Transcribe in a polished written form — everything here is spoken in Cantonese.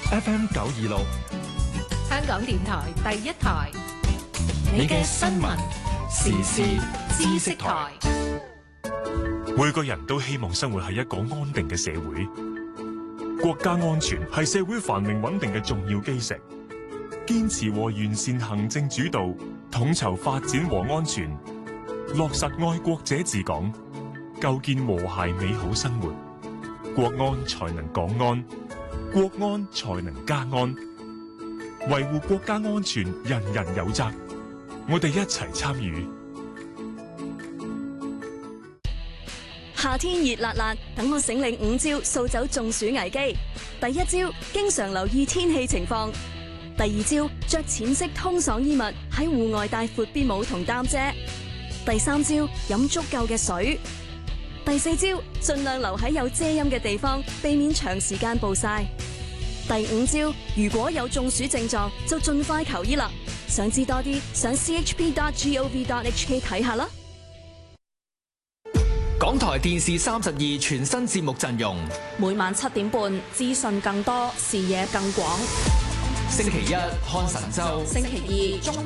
FM 926， 香港電台第一台， 你嘅新聞時事知識台。 每個人都希望生活喺一個安定嘅社會，國家安全係社會繁榮穩定嘅重要基石。堅持和完善行政主導，統籌發展和安全，落實愛國者治港，構建和諧美好生活，國安才能港安，國安才能家安。維護國家安全，人人有責，我哋一齊參與。 夏天熱辣辣，等我醒領5招掃走中暑危機。第一招，經常留意天氣情況。第二招，着淺色通爽衣物，喺戶外帶闊邊帽同擔遮。第三招，飲足夠嘅水。第四招，盡量留喺有遮陰嘅地方，避免長時間暴曬。第五招，如果有中暑症狀，就盡快求醫啦。想知多啲，上 chp.gov.hk 睇下啦。 港台電視32全新節目陣容， 每晚7點半，資訊更多，視野更廣。 星期一看神州， 星期二中